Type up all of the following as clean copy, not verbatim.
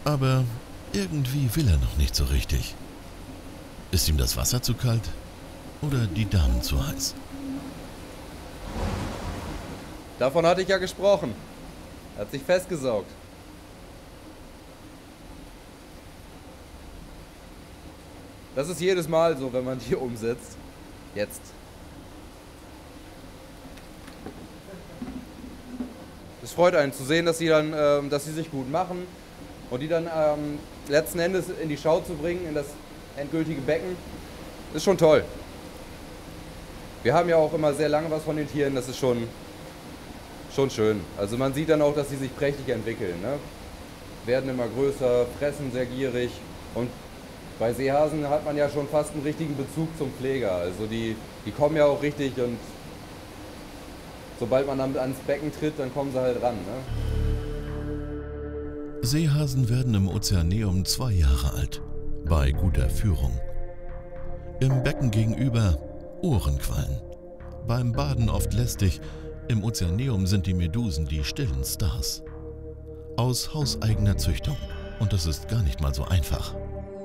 Aber irgendwie will er noch nicht so richtig. Ist ihm das Wasser zu kalt oder die Damen zu heiß? Davon hatte ich ja gesprochen. Hat sich festgesaugt. Das ist jedes Mal so, wenn man die umsetzt. Jetzt. Es freut einen zu sehen, dass sie dann, dass sie sich gut machen und die dann letzten Endes in die Schau zu bringen, in das endgültige Becken, ist schon toll. Wir haben ja auch immer sehr lange was von den Tieren, das ist schon schön. Also man sieht dann auch, dass sie sich prächtig entwickeln, ne? Werden immer größer, fressen sehr gierig und bei Seehasen hat man ja schon fast einen richtigen Bezug zum Pfleger. Also die kommen ja auch richtig und sobald man dann ans Becken tritt, dann kommen sie halt ran, ne? Seehasen werden im Ozeaneum 2 Jahre alt, bei guter Führung. Im Becken gegenüber Ohrenquallen. Beim Baden oft lästig, im Ozeaneum sind die Medusen die stillen Stars. Aus hauseigener Züchtung. Und das ist gar nicht mal so einfach.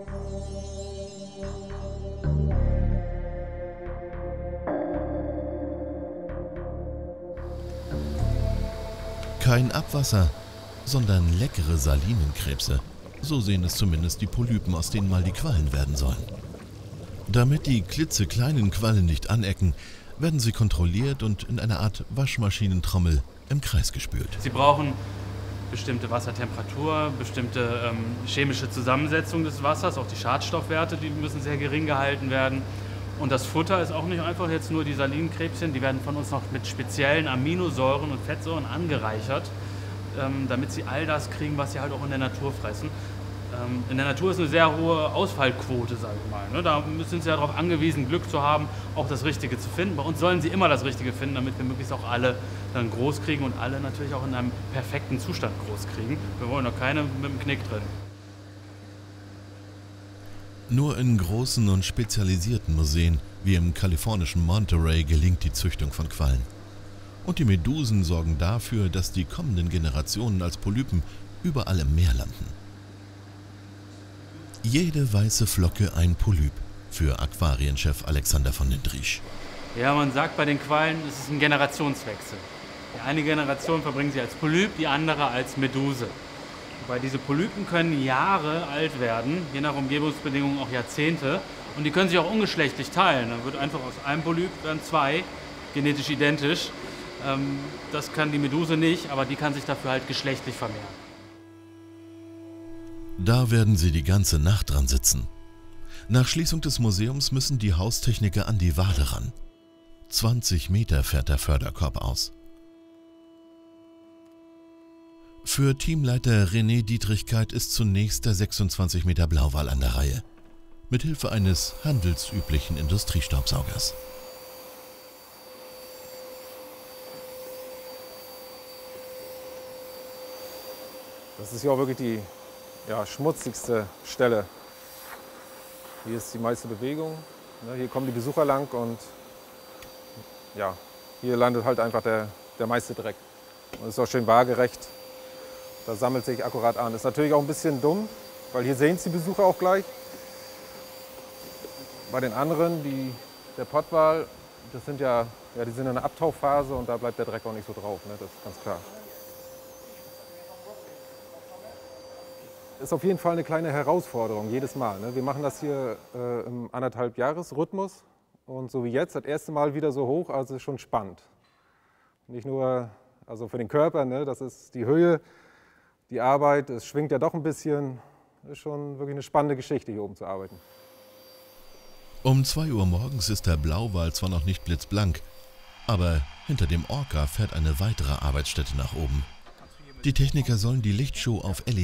Kein Abwasser, sondern leckere Salinenkrebse. So sehen es zumindest die Polypen, aus denen mal die Quallen werden sollen. Damit die klitzekleinen Quallen nicht anecken, werden sie kontrolliert und in einer Art Waschmaschinentrommel im Kreis gespült. Sie brauchen bestimmte Wassertemperatur, bestimmte chemische Zusammensetzung des Wassers, auch die Schadstoffwerte, die müssen sehr gering gehalten werden. Und das Futter ist auch nicht einfach jetzt nur die Salinenkrebschen, die werden von uns noch mit speziellen Aminosäuren und Fettsäuren angereichert, damit sie all das kriegen, was sie halt auch in der Natur fressen. In der Natur ist eine sehr hohe Ausfallquote, sage ich mal, ne? Da sind sie ja darauf angewiesen, Glück zu haben, auch das Richtige zu finden. Bei uns sollen sie immer das Richtige finden, damit wir möglichst auch alle dann groß kriegen und alle natürlich auch in einem perfekten Zustand groß kriegen. Wir wollen doch keine mit dem Knick drin. Nur in großen und spezialisierten Museen, wie im kalifornischen Monterey, gelingt die Züchtung von Quallen. Und die Medusen sorgen dafür, dass die kommenden Generationen als Polypen überall im Meer landen. Jede weiße Flocke ein Polyp, für Aquarienchef Alexander von den Driesch. Ja, man sagt bei den Quallen, es ist ein Generationswechsel. Die eine Generation verbringen sie als Polyp, die andere als Meduse. Wobei diese Polypen können Jahre alt werden, je nach Umgebungsbedingungen auch Jahrzehnte. Und die können sich auch ungeschlechtlich teilen. Dann wird einfach aus einem Polyp dann 2, genetisch identisch. Das kann die Meduse nicht, aber die kann sich dafür halt geschlechtlich vermehren. Da werden sie die ganze Nacht dran sitzen. Nach Schließung des Museums müssen die Haustechniker an die Wale ran. 20 Meter fährt der Förderkorb aus. Für Teamleiter René Dietrichkeit ist zunächst der 26 Meter Blauwal an der Reihe. Mithilfe eines handelsüblichen Industriestaubsaugers. Das ist ja auch wirklich die schmutzigste Stelle. Hier ist die meiste Bewegung. Hier kommen die Besucher lang und ja, hier landet halt einfach der meiste Dreck. Und es ist auch schön waagerecht. Da sammelt sich akkurat an. Ist natürlich auch ein bisschen dumm, weil hier sehen es die Besucher auch gleich. Bei den anderen, der Pottwal, das sind die sind in einer Abtauchphase und da bleibt der Dreck auch nicht so drauf, ne? Das ist ganz klar. Ist auf jeden Fall eine kleine Herausforderung, jedes Mal. Ne? Wir machen das hier im 1,5-Jahres-Rhythmus und so wie jetzt, das erste Mal wieder so hoch, also ist schon spannend. Nicht nur für den Körper, ne? Das ist die Höhe, die Arbeit, es schwingt ja doch ein bisschen. Ist schon wirklich eine spannende Geschichte, hier oben zu arbeiten. Um 2 Uhr morgens ist der Blauwal zwar noch nicht blitzblank, aber hinter dem Orca fährt eine weitere Arbeitsstätte nach oben. Die Techniker sollen die Lichtshow auf LED